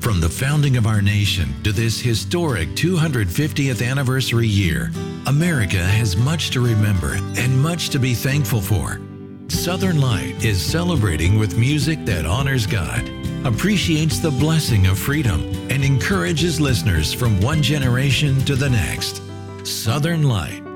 From the founding of our nation to this historic 250th anniversary year, America has much to remember and much to be thankful for. Southern Light is celebrating with music that honors God, appreciates the blessing of freedom, and encourages listeners from one generation to the next. Southern Light,